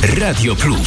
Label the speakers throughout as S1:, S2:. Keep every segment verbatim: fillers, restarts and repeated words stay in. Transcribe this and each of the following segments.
S1: Radio Plus.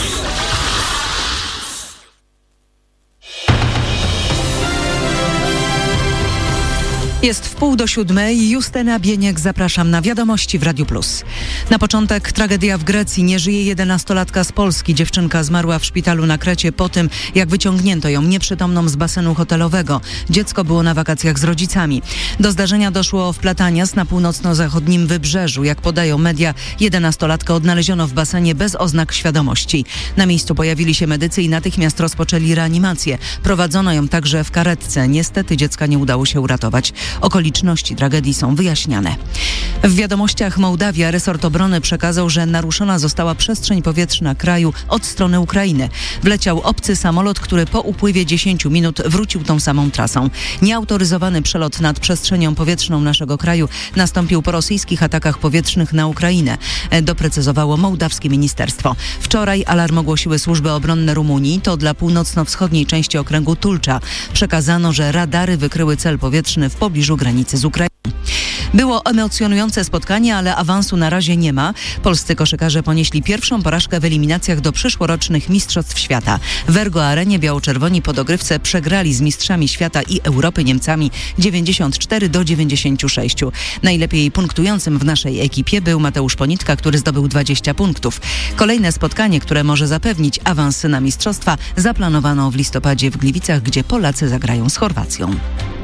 S2: Jest w pół do siódmej. Justyna Bieniek, zapraszam na Wiadomości w Radiu Plus. Na początek tragedia w Grecji. Nie żyje jedenastolatka z Polski. Dziewczynka zmarła w szpitalu na Krecie po tym, jak wyciągnięto ją nieprzytomną z basenu hotelowego. Dziecko było na wakacjach z rodzicami. Do zdarzenia doszło w Platanias na północno-zachodnim wybrzeżu. Jak podają media, jedenastolatka odnaleziono w basenie bez oznak świadomości. Na miejscu pojawili się medycy i natychmiast rozpoczęli reanimację. Prowadzono ją także w karetce. Niestety dziecka nie udało się uratować. Okoliczności tragedii są wyjaśniane. W wiadomościach Mołdawia resort obrony przekazał, że naruszona została przestrzeń powietrzna kraju od strony Ukrainy. Wleciał obcy samolot, który po upływie dziesięciu minut wrócił tą samą trasą. Nieautoryzowany przelot nad przestrzenią powietrzną naszego kraju nastąpił po rosyjskich atakach powietrznych na Ukrainę, doprecyzowało mołdawskie ministerstwo. Wczoraj alarm ogłosiły służby obronne Rumunii. To dla północno-wschodniej części okręgu Tulcza. Przekazano, że radary wykryły cel powietrzny w pobliżu granicy z Ukrainą. Było emocjonujące spotkanie, ale awansu na razie nie ma. Polscy koszykarze ponieśli pierwszą porażkę w eliminacjach do przyszłorocznych Mistrzostw Świata. W Ergo Arenie biało-czerwoni po dogrywce przegrali z mistrzami świata i Europy Niemcami dziewięćdziesiąt cztery do dziewięćdziesięciu sześciu. Najlepiej punktującym w naszej ekipie był Mateusz Ponitka, który zdobył dwadzieścia punktów. Kolejne spotkanie, które może zapewnić awans na mistrzostwa, zaplanowano w listopadzie w Gliwicach, gdzie Polacy zagrają z Chorwacją.